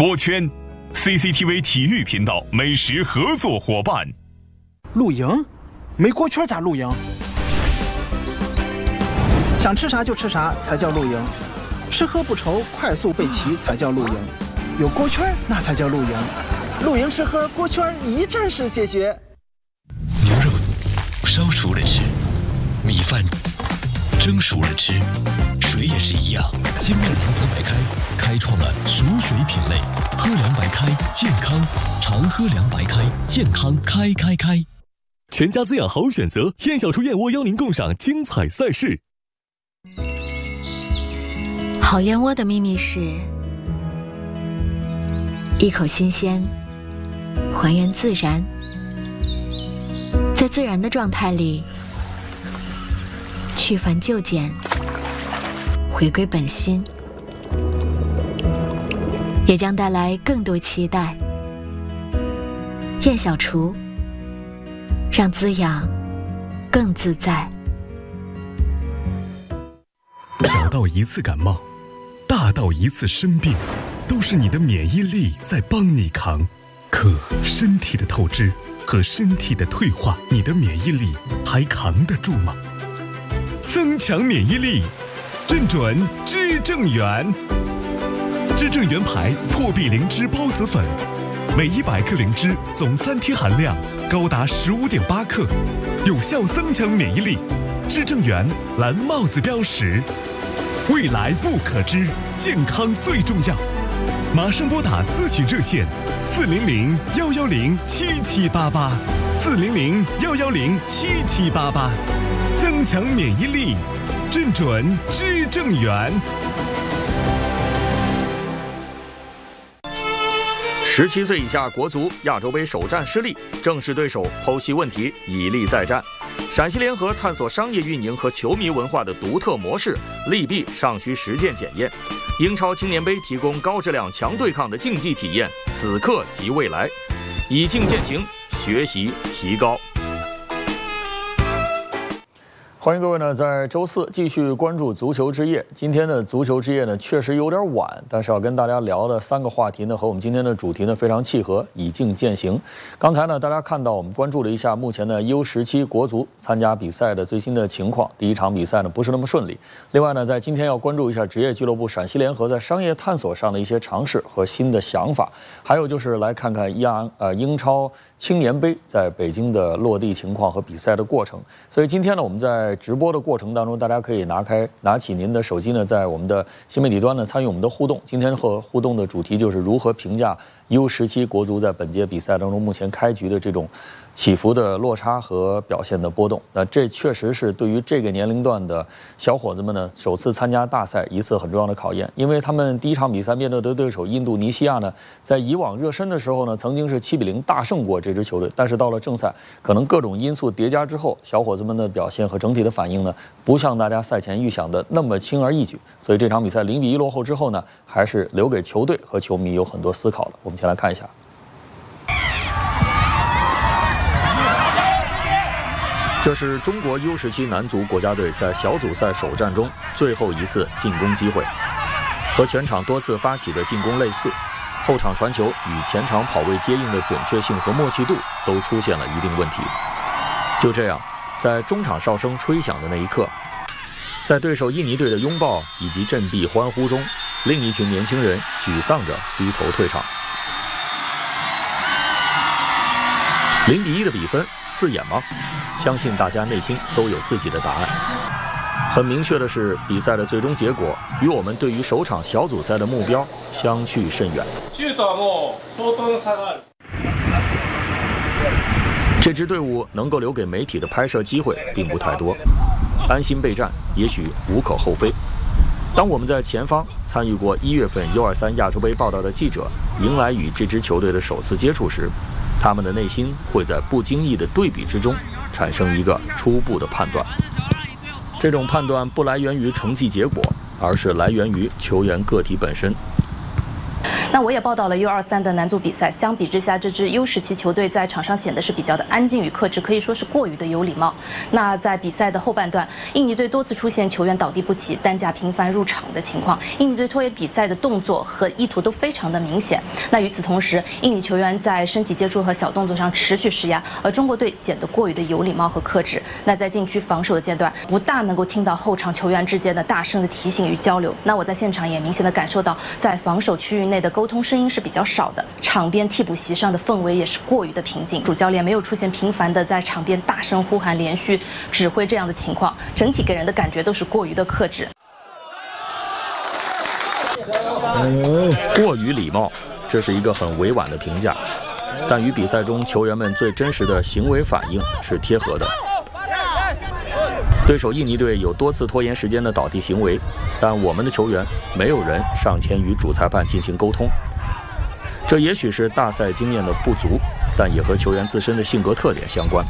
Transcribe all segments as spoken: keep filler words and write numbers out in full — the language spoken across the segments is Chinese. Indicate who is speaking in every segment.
Speaker 1: 锅圈 ，C C T V 体育频道美食合作伙伴。
Speaker 2: 露营？没锅圈咋露营？想吃啥就吃啥才叫露营，吃喝不愁，快速备齐才叫露营，有锅圈那才叫露营。露营吃喝锅圈一站式解决。
Speaker 3: 牛肉烧熟了吃，米饭蒸熟了吃，水也是一样。金麦阳光白开开创了熟水品类，喝凉白开健康，常喝凉白开健康开开开。
Speaker 4: 全家滋养好选择，燕小厨燕窝邀您共赏精彩赛事。
Speaker 5: 好燕窝的秘密是一口新鲜，还原自然，在自然的状态里去繁就简，回归本心，也将带来更多期待。燕小厨，让滋养更自在。
Speaker 4: 小到一次感冒，大到一次生病，都是你的免疫力在帮你扛。可身体的透支和身体的退化，你的免疫力还扛得住吗？增强免疫力，正准知正元。知正元牌破壁灵芝孢子粉，每一百克灵芝总三贴含量高达十五点八克，有效增强免疫力。知正元蓝帽子标识，未来不可知，健康最重要。马上拨打咨询热线四零零幺幺零七七八八，四零零幺幺零七七八八，增强免疫力，正准知正元。
Speaker 6: 十七岁以下国足亚洲杯首战失利，正式对手剖析问题，以力再战。陕西联合探索商业运营和球迷文化的独特模式，利弊尚需实践检验。英超青年杯提供高质量强对抗的竞技体验，此刻即未来，以境践行，学习提高。欢迎各位呢，在周四继续关注足球之夜。今天的足球之夜呢，确实有点晚，但是要跟大家聊的三个话题呢，和我们今天的主题呢非常契合，以境践行。刚才呢，大家看到我们关注了一下目前的 U 十七国足参加比赛的最新的情况。第一场比赛呢不是那么顺利。另外呢，在今天要关注一下职业俱乐部陕西联合在商业探索上的一些尝试和新的想法，还有就是来看看亚呃英超青年杯在北京的落地情况和比赛的过程。所以今天呢，我们在直播的过程当中，大家可以拿开拿起您的手机呢，在我们的新媒体端呢参与我们的互动。今天和互动的主题就是如何评价 U 十七国足在本届比赛当中目前开局的这种起伏的落差和表现的波动。那这确实是对于这个年龄段的小伙子们呢，首次参加大赛一次很重要的考验。因为他们第一场比赛面对的对手印度尼西亚呢，在以往热身的时候呢，曾经是七比零大胜过这支球队，但是到了正赛，可能各种因素叠加之后，小伙子们的表现和整体的反应呢，不像大家赛前预想的那么轻而易举。所以这场比赛零比一落后之后呢，还是留给球队和球迷有很多思考了。我们先来看一下。这是中国 U 十七男足国家队在小组赛首战中最后一次进攻机会，和全场多次发起的进攻类似，后场传球与前场跑位接应的准确性和默契度都出现了一定问题。就这样，在中场哨声吹响的那一刻，在对手印尼队的拥抱以及振臂欢呼中，另一群年轻人沮丧着低头退场。零比一的比分刺眼吗？相信大家内心都有自己的答案。很明确的是，比赛的最终结果与我们对于首场小组赛的目标相去甚远。这支队伍能够留给媒体的拍摄机会并不太多，安心备战也许无可厚非。当我们在前方参与过一月份 U 二三亚洲杯报道的记者迎来与这支球队的首次接触时，他们的内心会在不经意的对比之中产生一个初步的判断。这种判断不来源于成绩结果，而是来源于球员个体本身。
Speaker 7: 那我也报道了 U 二三的男足比赛，相比之下，这支 U 十七球队在场上显得是比较的安静与克制，可以说是过于的有礼貌。那在比赛的后半段，印尼队多次出现球员倒地不起、担架频繁入场的情况，印尼队拖延比赛的动作和意图都非常的明显。那与此同时，印尼球员在身体接触和小动作上持续施压，而中国队显得过于的有礼貌和克制。那在禁区防守的阶段，不大能够听到后场球员之间的大声的提醒与交流。那我在现场也明显的感受到，在防守区域内的沟通声音是比较少的，场边替补席上的氛围也是过于的平静，主教练没有出现频繁的在场边大声呼喊、连续指挥这样的情况，整体给人的感觉都是过于的克制。
Speaker 6: 过于礼貌，这是一个很委婉的评价，但与比赛中球员们最真实的行为反应是贴合的。对手印尼队有多次拖延时间的倒地行为，但我们的球员没有人上前与主裁判进行沟通。这也许是大赛经验的不足，但也和球员自身的性格特点相关。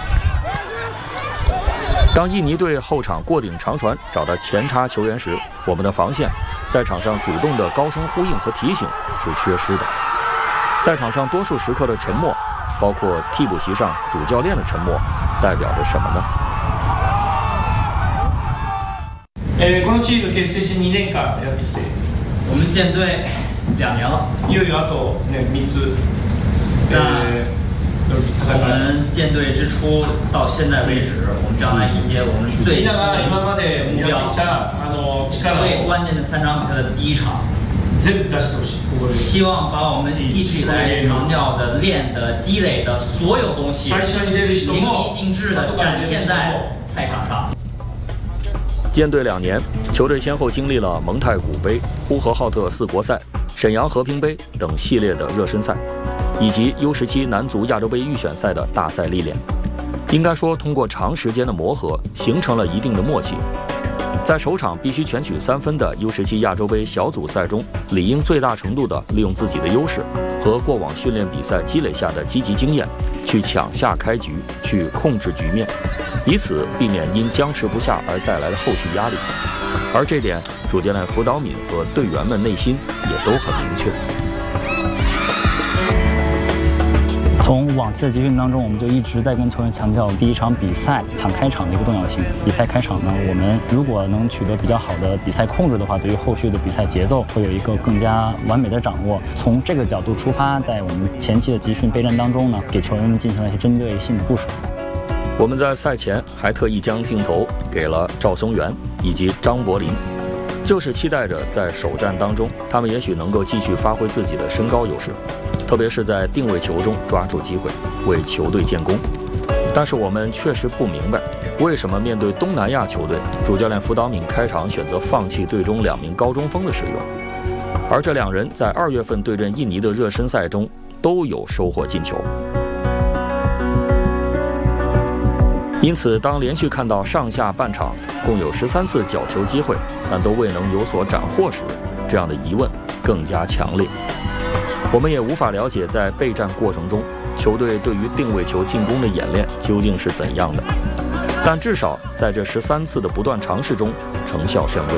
Speaker 6: 当印尼队后场过顶长传找到前插球员时，我们的防线在场上主动的高声呼应和提醒是缺失的。赛场上多数时刻的沉默，包括替补席上主教练的沉默，代表着什么呢？
Speaker 8: えー、このチーム結成してにねんかんやってきて、
Speaker 9: 我们建队两年了，
Speaker 8: いよいよあとねみっつ。
Speaker 9: 那我们建队之初到现在为止，我们将来迎接我们最
Speaker 8: 今まで
Speaker 9: 目标，
Speaker 8: あの力
Speaker 9: 最关键的三场比赛的第一场，
Speaker 8: 全部出してほしい。
Speaker 9: 希望把我们一直以来强调的、练的、积累的所有东西，淋漓尽致的展现在赛场上。
Speaker 6: 建队两年，球队先后经历了蒙太古杯、呼和浩特四国赛、沈阳和平杯等系列的热身赛，以及 U 十七男足亚洲杯预选赛的大赛历练。应该说，通过长时间的磨合，形成了一定的默契。在首场必须全取三分的 U 十七亚洲杯小组赛中，理应最大程度地利用自己的优势和过往训练比赛积累下的积极经验，去抢下开局，去控制局面，以此避免因僵持不下而带来的后续压力。而这点，主教练福岛敏和队员们内心也都很明确。
Speaker 10: 从往期的集训当中，我们就一直在跟球员强调第一场比赛抢开场的一个重要性。比赛开场呢，我们如果能取得比较好的比赛控制的话，对于后续的比赛节奏会有一个更加完美的掌握。从这个角度出发，在我们前期的集训备战当中呢，给球员们进行了一些针对性的部署。
Speaker 6: 我们在赛前还特意将镜头给了赵松元以及张伯苓，就是期待着在首战当中，他们也许能够继续发挥自己的身高优势。特别是在定位球中抓住机会，为球队建功。但是我们确实不明白，为什么面对东南亚球队，主教练福岛敏开场选择放弃队中两名高中锋的使用，而这两人在二月份对阵印尼的热身赛中都有收获进球。因此，当连续看到上下半场共有十三次角球机会，但都未能有所斩获时，这样的疑问更加强烈。我们也无法了解在备战过程中，球队对于定位球进攻的演练究竟是怎样的，但至少在这十三次的不断尝试中，成效甚微。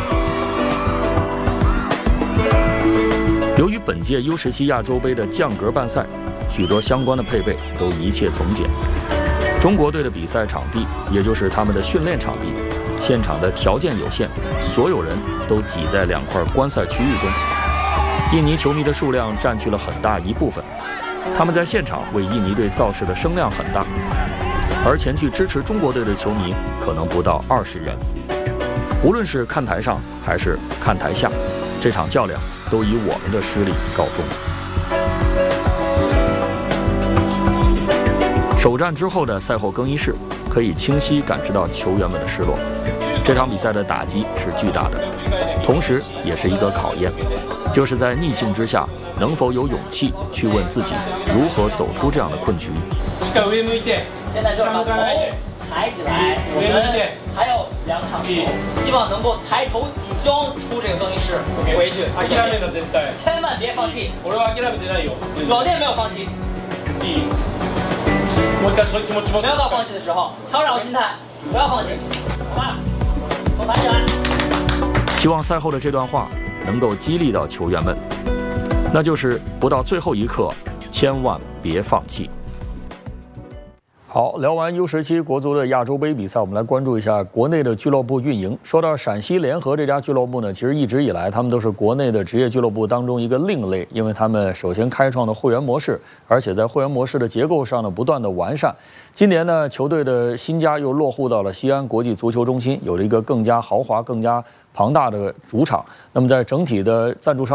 Speaker 6: 由于本届 U 十七亚洲杯的降格办赛，许多相关的配备都一切从简。中国队的比赛场地，也就是他们的训练场地，现场的条件有限，所有人都挤在两块观赛区域中。印尼球迷的数量占据了很大一部分，他们在现场为印尼队造势的声量很大，而前去支持中国队的球迷可能不到二十人。无论是看台上还是看台下，这场较量都以我们的失利告终。首战之后的赛后更衣室，可以清晰感知到球员们的失落。这场比赛的打击是巨大的，同时也是一个考验。就是在逆境之下，能否有勇气去问自己如何走出这样的困局。
Speaker 9: 现在就把头抬起来，我们还有两场球，希望能够抬头挺胸出这个更衣室回去。千万别放弃，主教练没有放弃，没有到放弃的时候，调整好心态，不要放弃，好吧？都抬起来。
Speaker 6: 希望赛后的这段话能够激励到球员们， 那就是不到最后一刻，千万别放弃。好，聊完 U 十七国足的亚洲杯比赛，我们来关注一下国内的俱乐部运营。说到陕西联合这家俱乐部呢，其实一直以来他们都是国内的职业俱乐部当中一个另类，因为他们首先开创的会员模式，而且在会员模式的结构上呢不断的完善。今年呢，球队的新家又落户到了西安国际足球中心，有了一个更加豪华、更加庞大的主场。那么在整体的赞助商